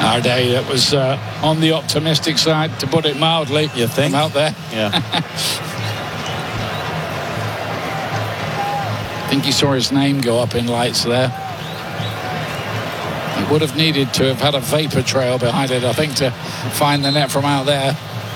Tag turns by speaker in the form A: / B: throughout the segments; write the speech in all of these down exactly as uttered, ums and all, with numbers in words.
A: Our day, that was uh, on the optimistic side, to put it mildly.
B: You think?
A: From out there.
B: Yeah.
A: I think he saw his name go up in lights there. He would have needed to have had a vapor trail behind it, I think, to find the net from out there.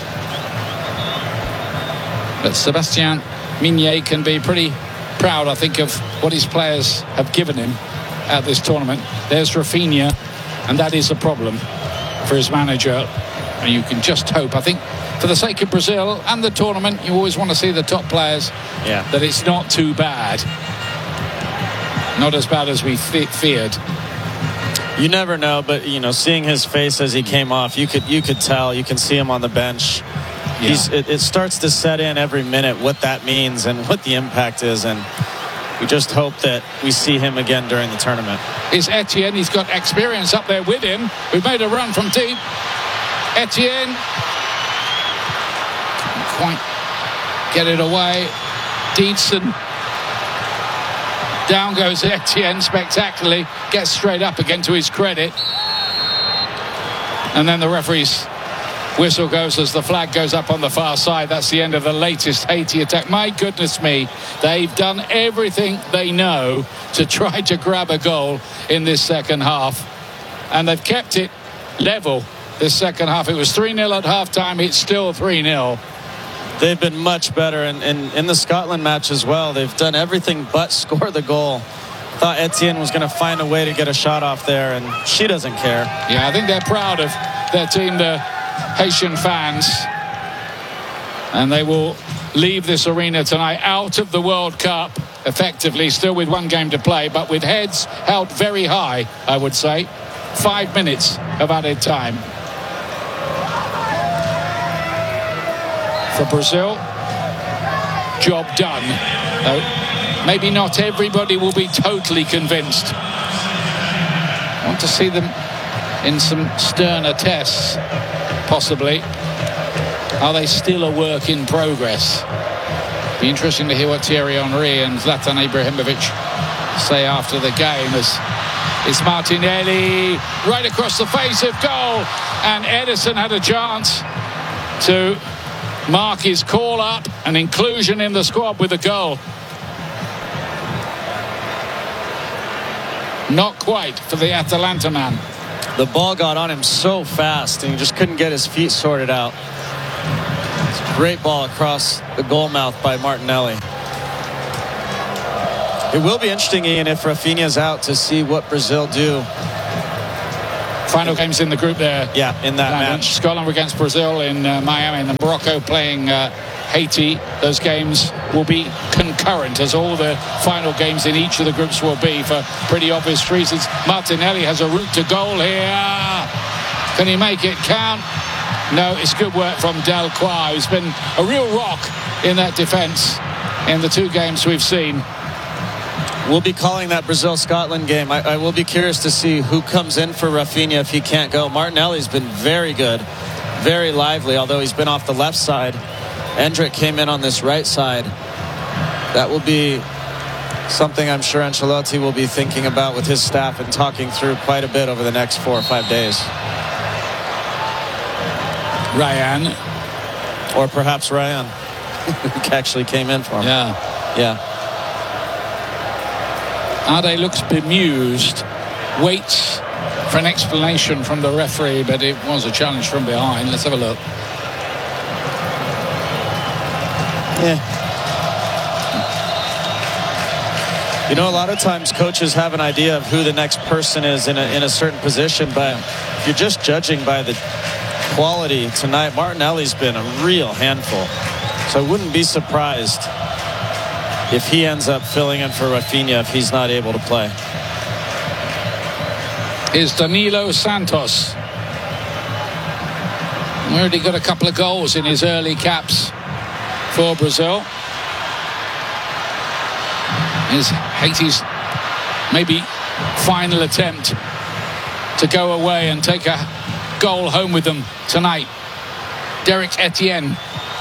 A: But Sébastien Mignet can be pretty proud, I think, of what his players have given him at this tournament. There's Rafinha, and that is a problem for his manager. And you can just hope, I think, for the sake of Brazil and the tournament, you always want to see the top players,
B: yeah.
A: that it's not too bad. Not as bad as we fe feared.
B: You never know, but you know, seeing his face as he came off, you could you could tell. You can see him on the bench. Yeah. He's, it, it starts to set in every minute what that means and what the impact is, and we just hope that we see him again during the tournament.
A: Is Etienne? He's got experience up there with him. We've made a run from deep. Etienne couldn't quite get it away. Deedson. Down goes Etienne spectacularly, gets straight up again, to his credit. And then the referee's whistle goes as the flag goes up on the far side. That's the end of the latest Haiti attack. My goodness me, they've done everything they know to try to grab a goal in this second half. And they've kept it level this second half. It was three nil at halftime, it's still three nil.
B: They've been much better in, in, in the Scotland match as well. They've done everything but score the goal. Thought Etienne was going to find a way to get a shot off there, and she doesn't care.
A: Yeah, I think they're proud of their team, the Haitian fans. And they will leave this arena tonight out of the World Cup, effectively, still with one game to play, but with heads held very high, I would say. Five minutes of added time. For Brazil, job done. Though maybe not everybody will be totally convinced. I want to see them in some sterner tests, possibly. Are they still a work in progress? Be interesting to hear what Thierry Henry and Zlatan Ibrahimovic say after the game, as it's Martinelli right across the face of goal, and Ederson had a chance to mark his call up and inclusion in the squad with a goal. Not quite for the Atalanta man.
B: The ball got on him so fast and he just couldn't get his feet sorted out. It's a great ball across the goal mouth by Martinelli. It will be interesting, Ian, if Rafinha's out, to see what Brazil do.
A: Final games in the group there.
B: Yeah, in that match.
A: Scotland against Brazil in uh, Miami, and then Morocco playing uh, Haiti. Those games will be concurrent, as all the final games in each of the groups will be, for pretty obvious reasons. Martinelli has a route to goal here. Can he make it count? No, it's good work from Delcroix, who's been a real rock in that defence in the two games we've seen.
B: We'll be calling that Brazil-Scotland game. I, I will be curious to see who comes in for Rafinha if he can't go. Martinelli's been very good, very lively, although he's been off the left side. Endrick came in on this right side. That will be something I'm sure Ancelotti will be thinking about with his staff and talking through quite a bit over the next four or five days.
A: Ryan.
B: Or perhaps Ryan, who actually came in for him.
A: Yeah.
B: Yeah.
A: Ade looks bemused, waits for an explanation from the referee, but it was a challenge from behind. Let's have a look.
B: Yeah. You know, a lot of times coaches have an idea of who the next person is in a, in a certain position, but if you're just judging by the quality tonight, Martinelli's been a real handful. So I wouldn't be surprised if he ends up filling in for Rafinha if he's not able to play.
A: Is Danilo Santos. Already got a couple of goals in his early caps for Brazil. Is Haiti's maybe final attempt to go away and take a goal home with them tonight. Derek Etienne.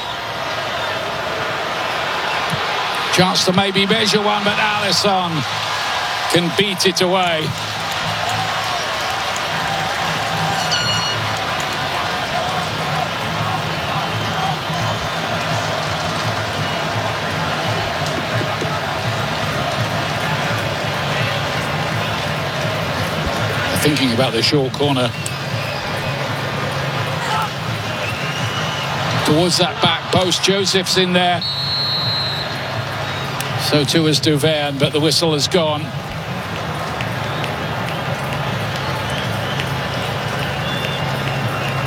A: Chance to maybe measure one, but Alisson can beat it away. thinking about the short corner. Towards that back post, Joseph's in there. So too is Duverne, but the whistle has gone.